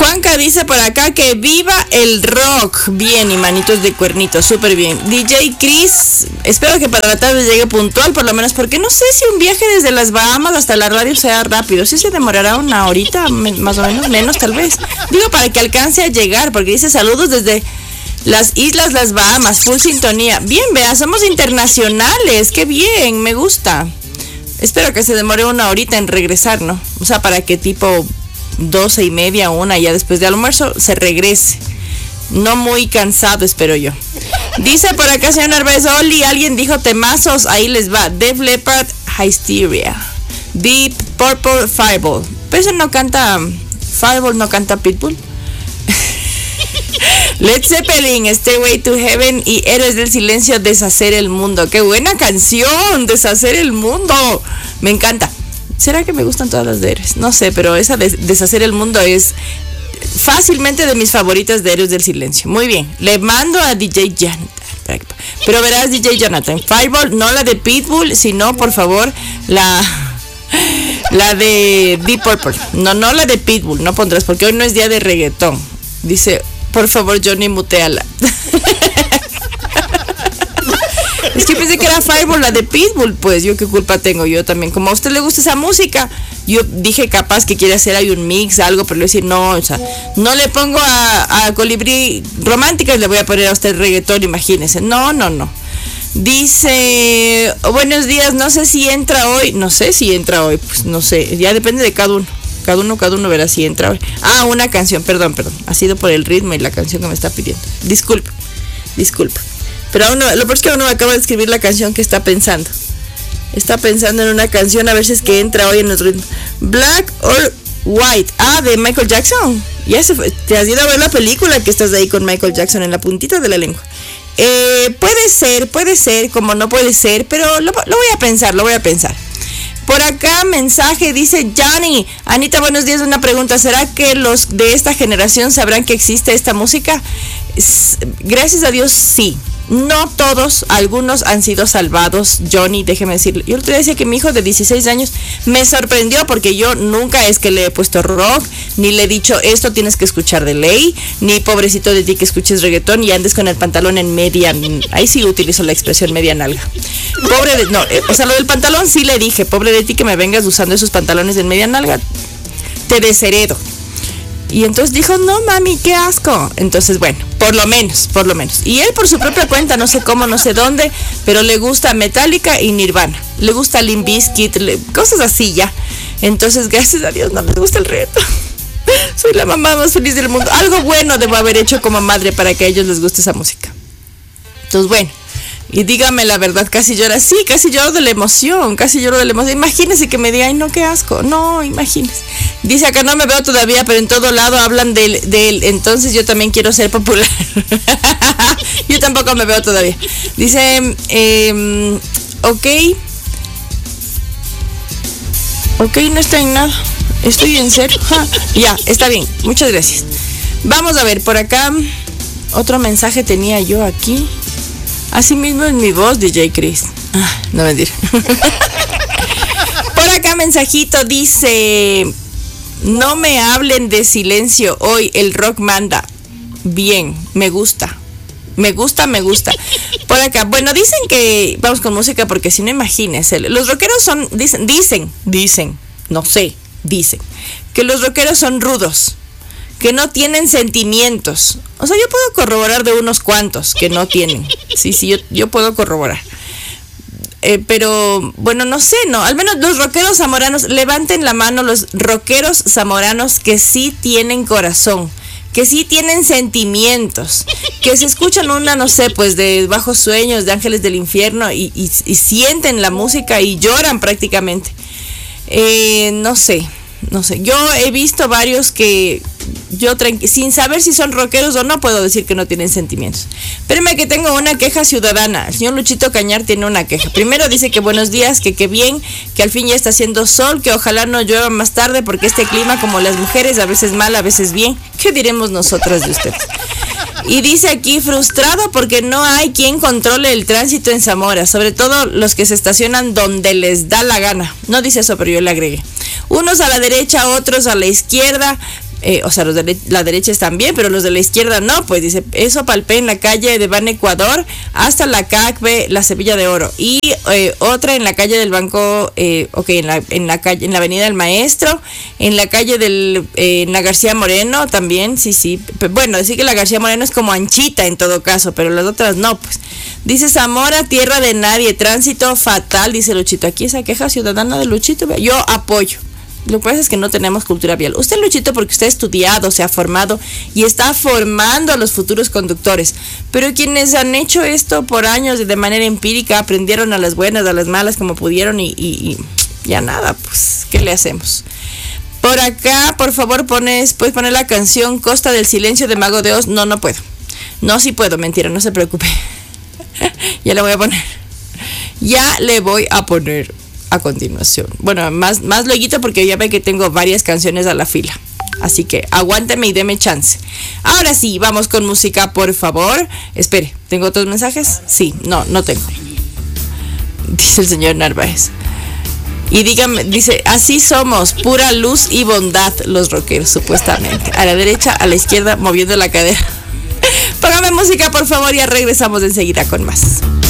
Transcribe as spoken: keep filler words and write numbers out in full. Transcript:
Juanca dice por acá que viva el rock. Bien, y manitos de cuernito, súper bien. D J Chris, espero que para la tarde llegue puntual, por lo menos, porque no sé si un viaje desde las Bahamas hasta la radio sea rápido. Sí se demorará una horita, más o menos, menos tal vez. Digo, para que alcance a llegar, porque dice saludos desde las Islas Las Bahamas, full sintonía. Bien, vea, somos internacionales, qué bien, me gusta. Espero que se demore una horita en regresar, ¿no? O sea, para que tipo doce y media, una, ya después del almuerzo, se regrese. No muy cansado, espero yo. Dice por acá, señor Narváez, Oli, alguien dijo temazos, ahí les va. Def Leppard, Hysteria. Deep Purple, Fireball. Pero eso no canta, Fireball no canta Pitbull. Led Zeppelin, Stairway to Heaven y Héroes del Silencio, Deshacer el Mundo. ¡Qué buena canción! Deshacer el Mundo. Me encanta. ¿Será que me gustan todas las de Héroes? No sé, pero esa de Deshacer el Mundo es fácilmente de mis favoritas de Héroes del Silencio. Muy bien. Le mando a D J Jonathan. Pero verás, D J Jonathan, Fireball, no la de Pitbull, sino, por favor, la... la de Deep Purple. No, no la de Pitbull, no pondrás, porque hoy no es día de reggaetón. Dice... Por favor, Johnny, muteala. Es que pensé que era Fireball, la de Pitbull. Pues yo qué culpa tengo, yo también. Como a usted le gusta esa música, yo dije capaz que quiere hacer ahí un mix, algo, pero le voy a decir, no, o sea, no le pongo a, a Colibrí Románticas, le voy a poner a usted reggaetón, imagínese. No, no, no. Dice, buenos días, no sé si entra hoy. No sé si entra hoy, pues no sé, ya depende de cada uno. Cada uno, cada uno verá si entra hoy. Ah, una canción, perdón, perdón. Ha sido por el ritmo y la canción que me está pidiendo. Disculpe, disculpe. Pero aún no, lo peor es que aún no me acaba de escribir la canción que está pensando. Está pensando en una canción, a ver si es que entra hoy en el ritmo. Black or White. Ah, de Michael Jackson. Ya se fue. Te has ido a ver la película que estás ahí con Michael Jackson en la puntita de la lengua. Eh, puede ser, puede ser, como no puede ser, pero lo, lo voy a pensar, lo voy a pensar. Por acá mensaje dice Johnny, Anita, buenos días, una pregunta, ¿será que los de esta generación sabrán que existe esta música? Gracias a Dios sí, no todos, algunos han sido salvados, Johnny, déjeme decirle. Yo el otro día decía que mi hijo de dieciséis años me sorprendió porque yo nunca es que le he puesto rock, ni le he dicho esto tienes que escuchar de ley, ni pobrecito de ti que escuches reggaetón y andes con el pantalón en media, ahí sí utilizo la expresión media nalga. Pobre de, no, eh, o sea, lo del pantalón sí le dije, pobre de ti que me vengas usando esos pantalones en media nalga, te desheredo. Y entonces dijo, no mami, qué asco. Entonces bueno, por lo menos, por lo menos. Y él por su propia cuenta, no sé cómo, no sé dónde, pero le gusta Metallica y Nirvana. Le gusta Limp Bizkit, le, cosas así ya. Entonces gracias a Dios no les gusta el reggaetón. Soy la mamá más feliz del mundo. Algo bueno debo haber hecho como madre para que a ellos les guste esa música. Entonces bueno. Y dígame la verdad, casi llora, sí, casi lloro de la emoción, casi lloro de la emoción. Imagínese que me diga, ay no, qué asco, no, imagínese. Dice acá, no me veo todavía, pero en todo lado hablan de él, de él, entonces yo también quiero ser popular. Yo tampoco me veo todavía. Dice, eh, ok, ok, no está en nada, estoy en cero. Ja, ya, está bien, muchas gracias. Vamos a ver, por acá, otro mensaje tenía yo aquí. Así mismo es mi voz, D J Chris. Ah, no mentira. Por acá mensajito dice, no me hablen de silencio hoy, el rock manda. Bien, me gusta. Me gusta, me gusta. Por acá, bueno, dicen que, vamos con música porque si no imagínense, los rockeros son, dicen, dicen, dicen, no sé, dicen, que los rockeros son rudos, que no tienen sentimientos. O sea, yo puedo corroborar de unos cuantos que no tienen. Sí, sí, yo, yo puedo corroborar. Eh, pero, bueno, no sé, no. Al menos los rockeros zamoranos, levanten la mano los rockeros zamoranos que sí tienen corazón, que sí tienen sentimientos, que se escuchan una, no sé, pues de Bajos Sueños, de Ángeles del Infierno y, y, y sienten la música y lloran prácticamente. Eh, no sé. No sé, yo he visto varios que yo tranqu- sin saber si son rockeros o no puedo decir que no tienen sentimientos. Espérenme que tengo una queja ciudadana. El señor Luchito Cañar tiene una queja. Primero dice que buenos días, que qué bien, que al fin ya está haciendo sol, que ojalá no llueva más tarde porque este clima como las mujeres a veces mal, a veces bien. ¿Qué diremos nosotras de ustedes? Y dice aquí, frustrado porque no hay quien controle el tránsito en Zamora, sobre todo los que se estacionan donde les da la gana. No dice eso, pero yo le agregué. Unos a la derecha, otros a la izquierda, Eh, o sea, los de le- la derecha están bien, pero los de la izquierda no, pues dice, eso palpé en la calle de Ban Ecuador hasta la C A C B, la Sevilla de Oro, y eh, otra en la calle del Banco, eh, ok, en la, en la calle, en la Avenida del Maestro, en la calle del, eh, en la García Moreno también, sí, sí, P- bueno, decir que la García Moreno es como anchita en todo caso, pero las otras no, pues. Dice Zamora, tierra de nadie, tránsito fatal, dice Luchito, aquí esa queja ciudadana de Luchito, yo apoyo. Lo que pasa es que no tenemos cultura vial. Usted, Luchito, porque usted ha estudiado, se ha formado y está formando a los futuros conductores. Pero quienes han hecho esto por años de manera empírica, aprendieron a las buenas, a las malas, como pudieron y, y, y ya nada, pues, ¿qué le hacemos? Por acá, por favor, pones, puedes poner la canción Costa del Silencio de Mago de Oz. No, no puedo. No, sí puedo, mentira, no se preocupe. Ya le voy a poner. Ya le voy a poner. A continuación. Bueno, más, más lueguito porque ya ve que tengo varias canciones a la fila. Así que aguánteme y deme chance. Ahora sí, vamos con música, por favor. Espere, ¿tengo otros mensajes? Sí, no, no tengo. Dice el señor Narváez. Y dígame, dice, así somos, pura luz y bondad los rockeros, supuestamente. A la derecha, a la izquierda, moviendo la cadera. Póngame música, por favor, y ya regresamos enseguida con más.